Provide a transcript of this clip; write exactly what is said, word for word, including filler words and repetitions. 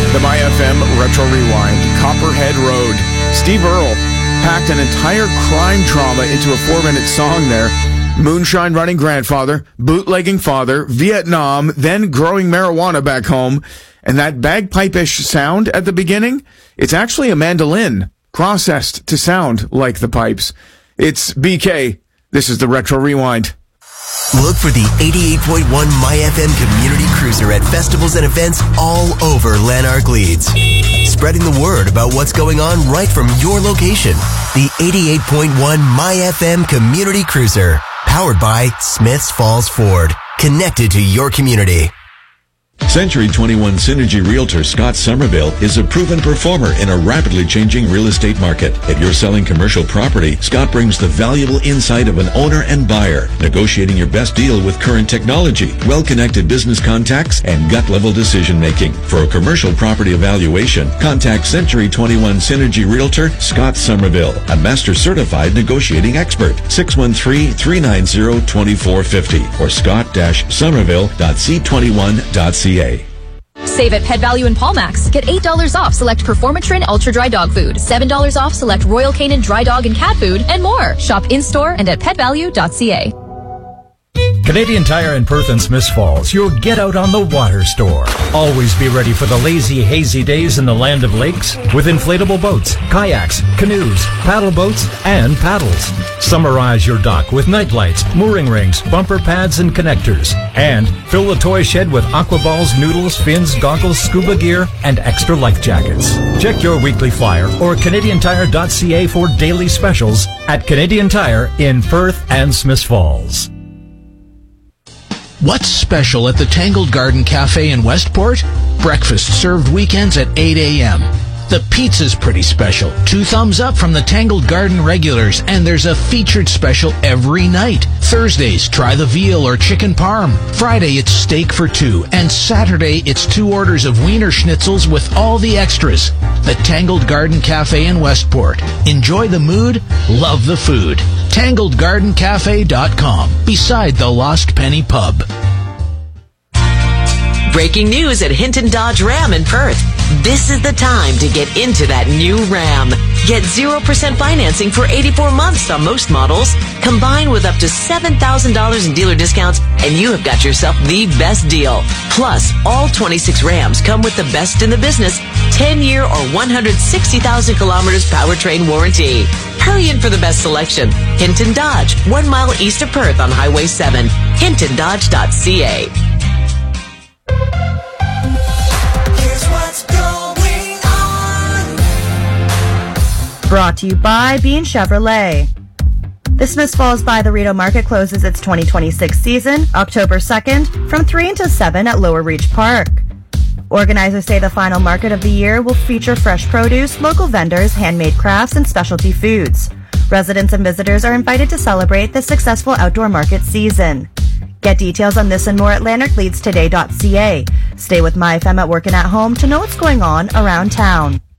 The My F M Retro Rewind, Copperhead Road. Steve Earle packed an entire crime drama into a four-minute song there. Moonshine running grandfather, bootlegging father, Vietnam, then growing marijuana back home. And that bagpipe-ish sound at the beginning, it's actually a mandolin processed to sound like the pipes. It's B K. This is the Retro Rewind. Look for the eighty-eight point one My F M Community Cruiser at festivals and events all over Lanark Leeds. Spreading the word about what's going on right from your location. The eighty-eight point one My F M Community Cruiser. Powered by Smiths Falls Ford. Connected to your community. Century twenty-one Synergy Realtor Scott Somerville is a proven performer in a rapidly changing real estate market. If you're selling commercial property, Scott brings the valuable insight of an owner and buyer, negotiating your best deal with current technology, well-connected business contacts, and gut-level decision-making. For a commercial property evaluation, contact Century twenty-one Synergy Realtor Scott Somerville, a master-certified negotiating expert. six one three, three nine zero, two four five zero or scott dash somerville dot c twenty-one dot c a. Save at Pet Value in Palmax. Get eight dollars off select Performatrin Ultra Dry Dog Food, seven dollars off select Royal Canin Dry Dog and Cat Food, and more. Shop in-store and at pet value dot c a. Canadian Tire in Perth and Smiths Falls, your get out on the water store. Always be ready for the lazy, hazy days in the land of lakes with inflatable boats, kayaks, canoes, paddle boats, and paddles. Summarize your dock with night lights, mooring rings, bumper pads, and connectors. And fill the toy shed with aqua balls, noodles, fins, goggles, scuba gear, and extra life jackets. Check your weekly flyer or canadian tire dot c a for daily specials at Canadian Tire in Perth and Smiths Falls. What's special at the Tangled Garden Cafe in Westport? Breakfast served weekends at eight a.m. The pizza's pretty special. Two thumbs up from the Tangled Garden regulars, and there's a featured special every night. Thursdays, try the veal or chicken parm. Friday, it's steak for two. And Saturday, it's two orders of Wiener Schnitzels with all the extras. The Tangled Garden Cafe in Westport. Enjoy the mood, love the food. tangled garden cafe dot com, beside the Lost Penny Pub. Breaking news at Hinton Dodge Ram in Perth. This is the time to get into that new Ram. Get zero percent financing for eighty-four months on most models, combined with up to seven thousand dollars in dealer discounts, and you have got yourself the best deal. Plus, all twenty-six Rams come with the best in the business, ten-year or one hundred sixty thousand kilometers powertrain warranty. Hurry in for the best selection. Hinton Dodge, one mile east of Perth on Highway seven. hinton dodge dot c a. Brought to you by Bean Chevrolet. The Smiths Falls by the Rideau Market closes its twenty twenty-six season October second from three until seven at Lower Reach Park. Organizers say the final market of the year will feature fresh produce, local vendors, handmade crafts, and specialty foods. Residents and visitors are invited to celebrate the successful outdoor market season. Get details on this and more at lanark leeds today dot c a. Stay with My F M at work and at home to know what's going on around town.